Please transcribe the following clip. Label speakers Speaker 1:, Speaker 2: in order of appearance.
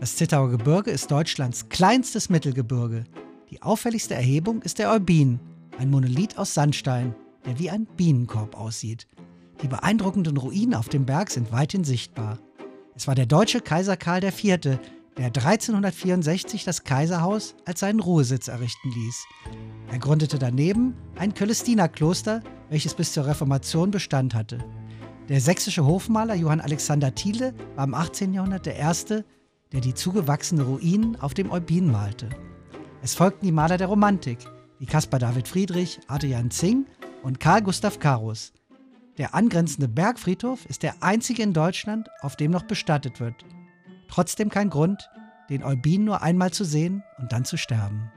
Speaker 1: Das Zittauer Gebirge ist Deutschlands kleinstes Mittelgebirge. Die auffälligste Erhebung ist der Eubin, ein Monolith aus Sandstein, der wie ein Bienenkorb aussieht. Die beeindruckenden Ruinen auf dem Berg sind weithin sichtbar. Es war der deutsche Kaiser Karl IV., der 1364 das Kaiserhaus als seinen Ruhesitz errichten ließ. Er gründete daneben ein Cölestinerkloster, welches bis zur Reformation Bestand hatte. Der sächsische Hofmaler Johann Alexander Thiele war im 18. Jahrhundert der erste, der die zugewachsenen Ruinen auf dem Eubin malte. Es folgten die Maler der Romantik, wie Caspar David Friedrich, Adrian Zing und Carl Gustav Carus. Der angrenzende Bergfriedhof ist der einzige in Deutschland, auf dem noch bestattet wird. Trotzdem kein Grund, den Eubin nur einmal zu sehen und dann zu sterben.